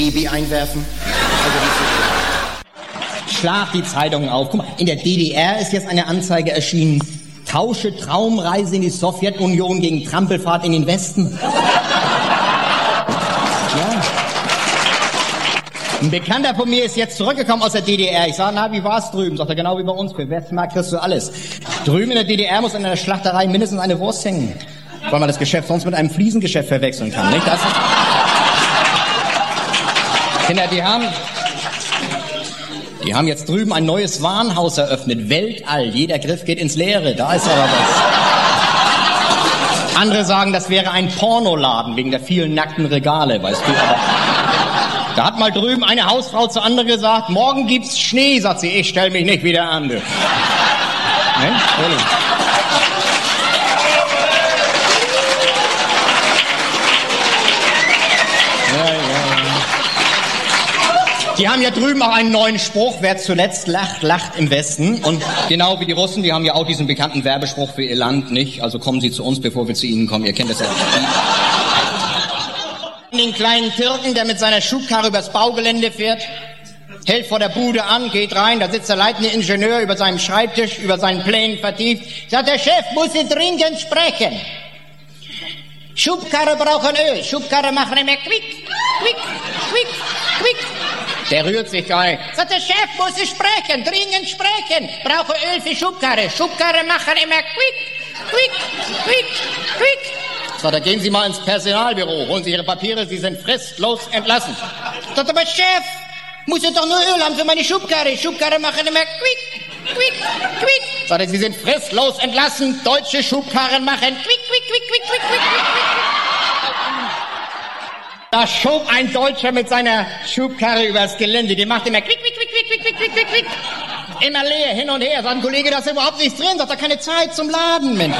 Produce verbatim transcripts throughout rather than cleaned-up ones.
Baby einwerfen. Also Schlag die Zeitungen auf. Guck mal, in der D D R ist jetzt eine Anzeige erschienen. Tausche Traumreise in die Sowjetunion gegen Trampelfahrt in den Westen. Ja. Ein Bekannter von mir ist jetzt zurückgekommen aus der D D R. Ich sage, na, wie war's drüben? Sagt er, genau wie bei uns. Für Westmark kriegst du alles. Drüben in der D D R muss in einer Schlachterei mindestens eine Wurst hängen. Weil man das Geschäft sonst mit einem Fliesengeschäft verwechseln kann, nicht? Das ist Kinder, die haben... Die haben jetzt drüben ein neues Warenhaus eröffnet. Weltall. Jeder Griff geht ins Leere. Da ist aber was. Andere sagen, das wäre ein Pornoladen wegen der vielen nackten Regale, weißt du. Aber da hat mal drüben eine Hausfrau zu anderen gesagt, morgen gibt's Schnee, sagt sie. Ich stell mich nicht wieder an. Du. Ne? Ja, ja. Die haben ja drüben auch einen neuen Spruch, wer zuletzt lacht, lacht im Westen. Und genau wie die Russen, die haben ja auch diesen bekannten Werbespruch für ihr Land, nicht? Also kommen Sie zu uns, bevor wir zu Ihnen kommen. Ihr kennt das ja. Den kleinen Türken, der mit seiner Schubkarre übers Baugelände fährt, hält vor der Bude an, geht rein, da sitzt der leitende Ingenieur über seinem Schreibtisch, über seinen Plänen vertieft. Sagt, der Chef muss Sie dringend sprechen. Schubkarre brauchen Öl, Schubkarre machen immer quick, quick, quick, quick. Der rührt sich gar nicht. Sagt, der Chef muss Sie sprechen, dringend sprechen. Brauche Öl für Schubkarre. Schubkarre machen immer quick, quick, quick, quick. So, da gehen Sie mal ins Personalbüro, holen Sie Ihre Papiere, Sie sind fristlos entlassen. Sagt, aber Chef, muss ich doch nur Öl haben für meine Schubkarre. Schubkarre machen immer quick, quick, quick. Sagt er, Sie sind fristlos entlassen. Deutsche Schubkarren machen quick, quick, quick, quick, quick, quick, quick. Da schob ein Deutscher mit seiner Schubkarre übers Gelände. Die macht immer quick, quick, quick, quick, quick, quick, quick, quick, quick. Immer leer, hin und her. Sagt ein Kollege, da ist überhaupt nichts drin. Sagt er, keine Zeit zum Laden, Mensch.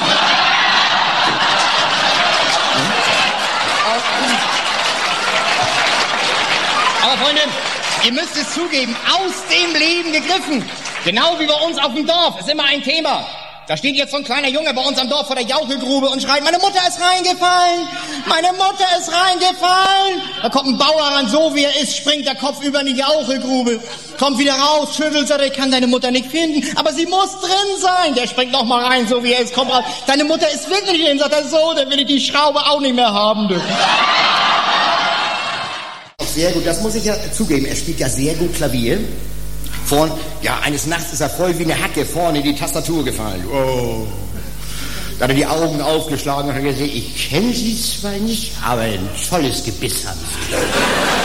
Aber Freunde, ihr müsst es zugeben, aus dem Leben gegriffen. Genau wie bei uns auf dem Dorf, ist immer ein Thema. Da steht jetzt so ein kleiner Junge bei uns am Dorf vor der Jauchegrube und schreit, meine Mutter ist reingefallen, meine Mutter ist reingefallen. Da kommt ein Bauer ran, so wie er ist, springt der Kopf über in die Jauchegrube, kommt wieder raus, schüttelt, sagt, ich kann deine Mutter nicht finden, aber sie muss drin sein. Der springt noch mal rein, so wie er ist, kommt raus, deine Mutter ist wirklich drin, sagt er, so, dann will ich die Schraube auch nicht mehr haben. Du. Sehr gut, das muss ich ja zugeben, er spielt ja sehr gut Klavier. Vorn, ja, eines Nachts ist er voll wie eine Hacke vorne in die Tastatur gefallen. Oh. Da hat er die Augen aufgeschlagen und hat gesagt, ich kenne Sie zwar nicht, aber ein tolles Gebiss haben Sie.